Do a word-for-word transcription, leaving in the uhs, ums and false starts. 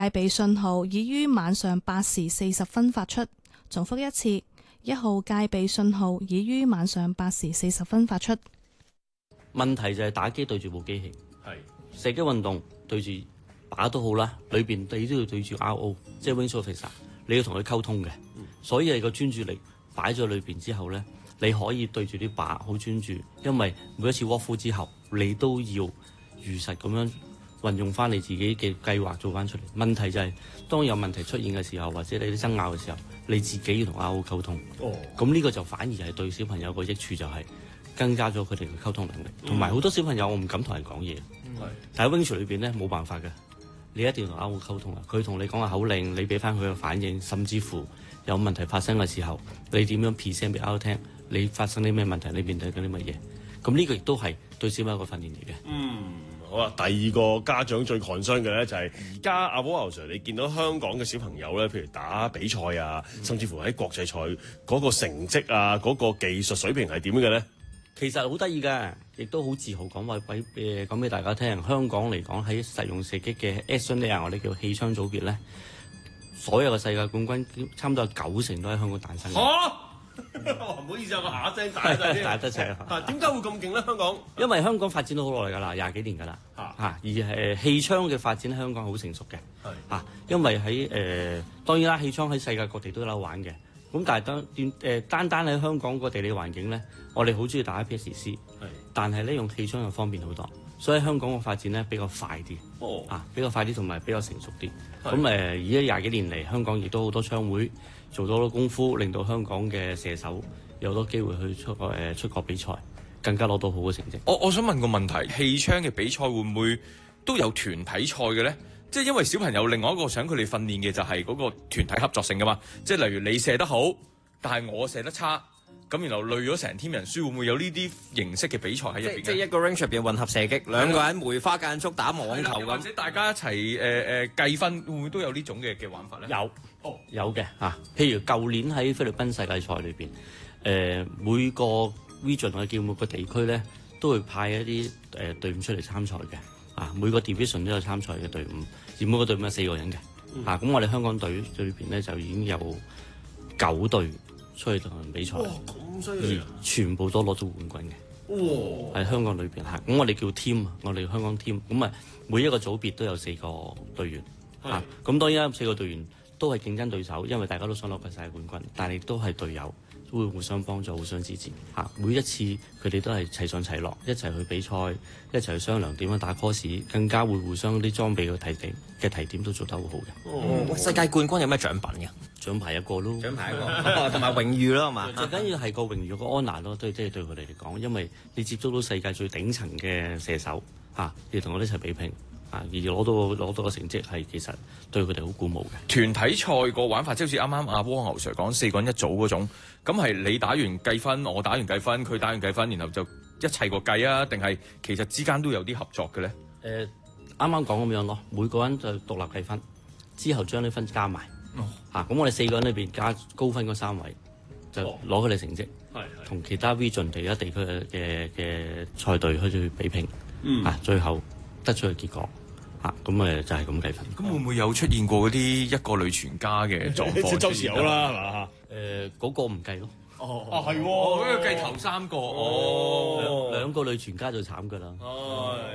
戒備信號已於晚上八時四十分發出。重複一次，一號戒備信號已於晚上八時四十分發出。 問題就係打機對住部機器，係射擊運動對住靶都好啦，裏邊你都要對住 R O， 即係 Range Officer， 你要同佢溝通嘅，嗯、所以你個專注力擺咗裏邊之後咧，你可以對住啲靶好專注，因為每一次 walkthrough 之後，你都要如實咁樣運用翻你自己嘅計劃做翻出嚟。問題就係、是、當有問題出現嘅時候，或者你啲爭拗嘅時候，你自己要同 R O 溝通。哦，咁呢個就反而係對小朋友個益處就係增加咗佢哋嘅溝通能力，同埋好多小朋友我唔敢同人講嘢。嗯、但喺 Wing 裏邊咧冇辦法嘅，你一定要同 R O 溝通啊！佢同你講個口令，你俾翻佢嘅反應，甚至乎有問題發生嘅時候，你點樣 present 俾 R O 聽？你發生啲咩問題？你面對緊啲乜嘢？咁呢個亦都係對小朋友個訓練嚟嘅。 嗯。好啦，第二個家長最 concern 嘅咧就係而家阿波牛 Sir， 你見到香港嘅小朋友咧，譬如打比賽啊，嗯、甚至乎喺國際賽嗰個成績啊，嗰、嗰個技術水平係點嘅咧？ 其實好得意嘅，亦都好自豪講話俾誒講俾大家聽。香港嚟講喺實用射擊嘅 Action Air， 我哋叫氣槍組別咧，所有嘅世界冠軍差唔多有九成都喺香港誕生嘅。啊唔好意思，我下一聲大聲啲， 大得滯。 但係點解會咁勁咧？香港因為香港發展到好耐㗎啦，廿幾年㗎啦嚇，啊、而誒氣槍嘅發展喺香港好成熟嘅嚇的、啊，因為喺誒、呃、當然啦，氣槍喺世界各地都有得玩嘅。咁但係當點誒單單喺香港個地理環境咧，我哋好中意打 A P S C， 的但係咧用氣槍又方便好多，所以香港嘅發展咧比較快啲，哦、啊比較快啲同埋比較成熟啲。咁誒而家廿幾年嚟，香港亦都好多槍會做咗好多功夫，令到香港嘅射手有多機會去出國誒出國比賽，更加攞到好嘅成績。 我我想問個問題，氣槍嘅比賽會唔會都有團體賽嘅咧？即係因為小朋友另外一個想佢哋訓練嘅就係嗰個團體合作性噶嘛。即係例如你射得好，但係我射得差，咁然後累咗成 team 人輸，會唔會有呢啲形式嘅比賽喺入邊？ 即係一個 range 入邊混合射擊，兩個人梅花間竹打網球咁， 或者大家一齊誒誒計分，會唔會都有呢種嘅嘅玩法咧？ 有，哦，有嘅嚇。譬如舊年喺菲律賓世界賽裏邊，誒、呃、每個 region 我叫每個地區咧，都會派一啲誒、呃、隊伍出嚟參賽嘅。啊，每個 division 都有參賽嘅隊伍，而每個隊伍有四個人嘅。嗯、啊，咁我哋香港隊裏邊咧就已經有九隊出去同人比賽， 咁犀利啊！ 而全部都攞咗冠軍嘅。哇！喺香港裏邊嚇，咁我哋叫 team，我哋香港 team，咁啊每一個組別都有四個隊員。嚇是，咁、啊、當然四個隊員都係競爭對手，因為大家都想攞個世界冠軍，但係亦都係隊友。都會互相幫助、互相支持嚇。每一次佢哋都係齊上齊落，一齊去比賽，一齊去商量點樣打 course，更加會互相啲裝備嘅提點嘅提點都做得好好嘅。 哦，嗯、世界冠軍有咩獎品嘅？ 獎牌一個咯， 獎牌一個，同埋榮譽咯，係嘛？ 最緊要係個榮譽個 honour 咯，都係即係對佢哋嚟講，因為你接觸到世界最頂層嘅射手嚇，你同我哋一齊比拼。啊！而攞到攞到個成績係其實對佢哋好鼓舞嘅。 團體賽個玩法即係好似啱啱阿波牛 Sir 講四個人一組嗰種，咁係你打完計分，我打完計分，佢打完計分，然後就一齊個計啊？定係其實之間都有啲合作嘅咧？ 誒啱啱講咁樣咯，每個人就獨立計分，之後將啲分加埋。哦。嚇、啊！咁我哋四個人裏邊加高分嗰三位，就攞佢哋成績，係同、哦、其他 region 其他地區嘅嘅賽隊去去比拼。嗯。啊！最後得出嘅結果。嚇，咁誒就係咁計分。 咁會唔會有出現過嗰啲一個女全家嘅狀況？ 周時有啦，係嘛？ 誒，嗰個唔計咯。 哦，啊係喎， 嗰個計頭三個。哦， 兩個女全家就慘㗎啦。哦。